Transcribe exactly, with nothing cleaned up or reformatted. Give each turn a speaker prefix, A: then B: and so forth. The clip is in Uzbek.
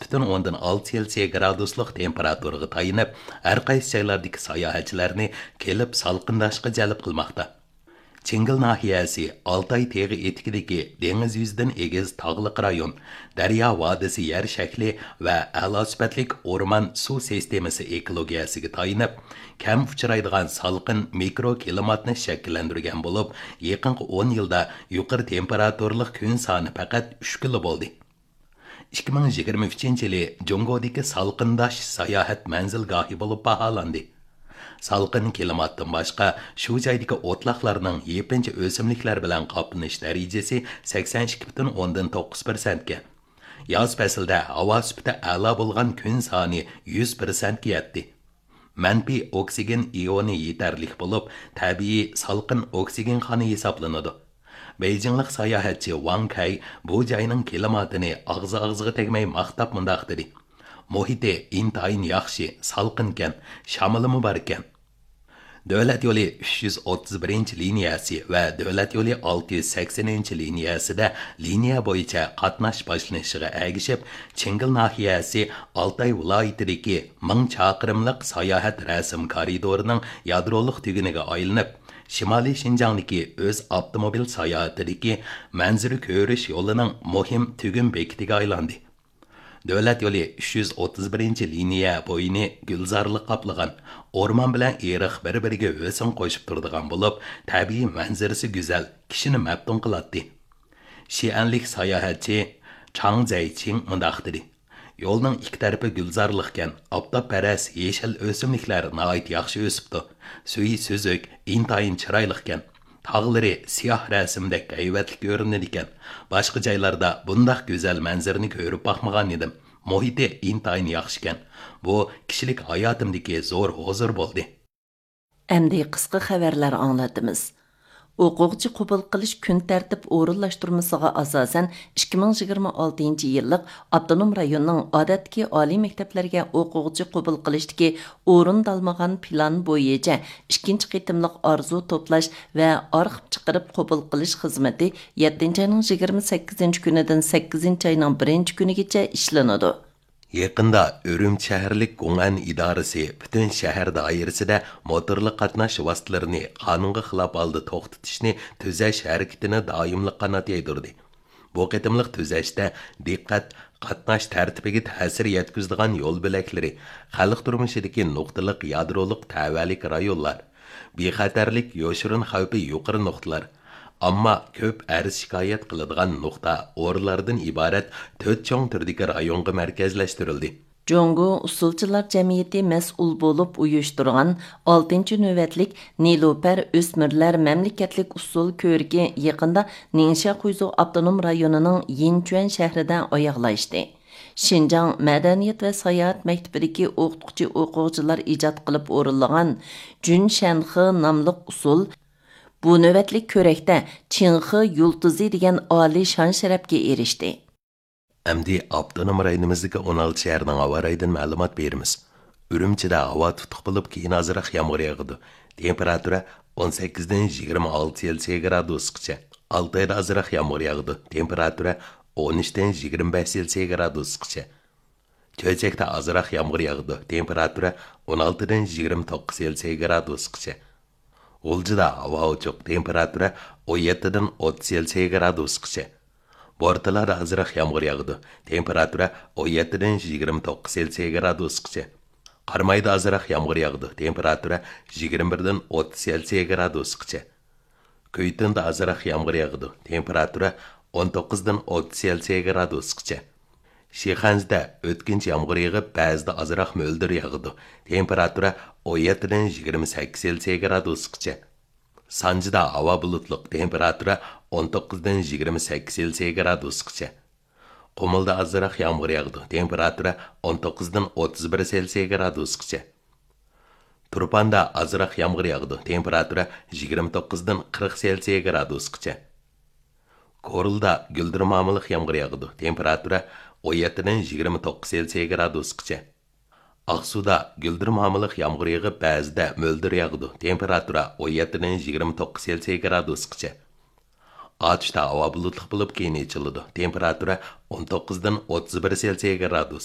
A: butun o'ndan olti Selsiya graduslik temperaturaga tayinib, har qaysi joylardagi sayohatchilarni kelib salqindashga jalb qilmoqda. Çingil nahiyasi Altay teg'i etikidagi dengiz yuzidan egiz tog'liq rayon, daryo vodisi yer shakli va a'lo sifatlik o'rmon suv sistemasi ekologiyasiga tayinib, kam uchraydigan salqin mikroklimatni shakllantirgan bo'lib, yaqinqi o'n yilda yuqori temperaturali kun soni faqat uch kilo bo'ldi. ikki ming yigirma uchinchi yili Jongodagi salqindash sayohat manzilgohi bo'lib baholandi. Salqin klimatdan boshqa shu joydagi o'tloqlarning yepincha o'simliklar bilan qoplanish darajasi sakson ikki butun o'ndan to'qqiz persentga. Yoz faslida havo sifati a'lo bo'lgan kun soni yuz persentga yetdi. Manfiy oksigen ioni yetarli bo'lib, tabiiy salqin oksigen xoni hisoblanadi. Beijinglik sayohatchi Wang Kai bu joyning klimatini og'zi-og'ziga tegmay maqtab mundaq dedi. Muhiti intayin yaxshi, salqinkan, shamilimi bor ekan. Davlat yo'li uch yuz o'ttiz birinchi liniyasi va davlat yo'li olti yuz saksoninchi liniyasida liniya bo'yicha qatnash boshlanishiga ergishib, Chingil nahiyasi Altay viloyatidagi ming chaqirimlik sayohat rasm koridorining yadrolik tuguniga aylanib, Shimoliy Shinjongdagi o'z avtomobil sayohatidagi manzara ko'rish yo'lining muhim tugun bekitiga aylandi. Davlat yo'li uch yuz o'ttiz birinchi liniya bo'yini gulzorlik qoplagan, o'rmon bilan eriq bir-biriga o'sin qo'shib turadigan bo'lib, tabiiy manzarasi go'zal, kishini maftun qiladi. Xi'anlik sayohatchi Chang Zaiqing mundaq dedi. Yo'lning ikki tarafi gulzorlikkan, oftob-paras yeshil o'simliklar nihoyat yaxshi o'sibdi. Suvi suzuk, intayin chiroylikan. Tağları siyah rasmdek hayvatli görünür ekan. Başqa joylarda bundaq go'zal manzarani ko'rib baxmagan edim. Muhiti intayin yaxshi ekan. Bu kishilik hayotimdagi zo'r huzur bo'ldi.
B: Endi qisqa xabarlar anglatamiz. O'quvchi qabul qilish kun tartib o'rinlashtirmasiga asosan ikki ming yigirma oltinchi yillik Avtonom rayonning odatdagi oliy maktablarga o'quvchi qabul qilishdagi o'rindalmagan plan bo'yicha ikkinchi qitimliq orzu to'plash va arxiv chiqarib qabul qilish xizmati yettinchi oyning yigirma sakkizinchi kunidan sakkizinchi oyning birinchi kunigacha ishlanadi.
A: Yaqında Ürümçi shaharlik Gong'an idorasi butun shahar doirasida motorli qatnash vositalarini qonunga xilof holda to'xtatishni tuzash harakatini doimli qanot yaydirdi. Bu qitimliq tuzashda diqqat qatnash tartibiga ta'sir yetkazadigan yo'l bo'laklari, xalq turmushidagi nuqtaliq yadrolik tavallik rayonlar, bexatarlik yoshirin xavfi yuqori nuqtalar, ammo ko'p arz shikoyat qiladigan nuqta o'rinlardan iborat to'rt cho'ng turdagi rayonga markazlashtirildi.
B: Jongo usulchilar jamiyati mas'ul bo'lib uyushtirgan oltinchi navbatlik Nilupar o'smirlar mamlakatlik usul ko'rigi yaqinda Ningxia Xuyzu avtonom rayonining Yinchuan shahrida oyoqlashdi. Şinjan Madaniyat ve Sayohat Maktabidagi o'qituvchi o'quvchilar ijod qilib o'rinlagan Jun Shanxi nomli usul bu navbatlik ko'rakda Qinxi yulduzi degan oliy shon sharafga erishdi.
A: Әмді Avtonom rayonimizdagi o'n olti shaharning havo rayidan ma'lumot beramiz. Urumchida havo tutuq bo'lib, keyin ozroq yomg'ir yog'di. Temperatura o'n sakkizdan yigirma olti Selsiya gradusgacha. Altayda ozroq yomg'ir yog'di. Temperatura o'n uchdan yigirma besh Selsiya gradusgacha. Cho'chakda ozroq yomg'ir yog'di. Temperatura o'n oltidan yigirma to'qqiz Selsiya gradusgacha. G'uljida havo ochiq. Temperatura o'n yettidan o'ttiz Selsiya gradusgacha. Bortalarda azroq yomg'ir yog'di. Temperatura o'n yettidan yigirma to'qqiz Selsiya gradusgacha. Qarmayda azroq yomg'ir yog'di. Temperatura yigirma birdan o'ttiz Selsiya gradusgacha. Kuytinda azroq yomg'ir yog'di. Temperatura o'n to'qqizdan o'ttiz Selsiya gradusgacha. Shixanzda o'tkinchi yomg'ir yog'ib, ba'zida azroq mo'ldir yog'di. Temperatura o'n yettidan yigirma sakkiz Selsiya gradusgacha. Sanjida havo bulutliq, temperatura o'n to'qqizdan yigirma sakkiz Selsiya gradusgacha. Qumulda azroq yomg'ir yog'di. Temperatura o'n to'qqizdan o'ttiz bir Selsiya gradusgacha. Turpanda azroq yomg'ir yog'di. Temperatura yigirma to'qqizdan qirq Selsiya gradusgacha. Korulda guldirmamiliq yomg'ir yog'di. Temperatura o'n yettidan yigirma to'qqiz Selsiya gradusgacha. Aqsuda guldirmamiliq yomg'ir yog'ib, ba'zida mo'ldir yog'di. Temperatura o'n yettidan yigirma to'qqiz Selsiya gradusgacha. Atishda havo bulutli bo'lib, keyin ichiladi. Temperatura o'n to'qqizdan o'ttiz bir Selsiya gradus.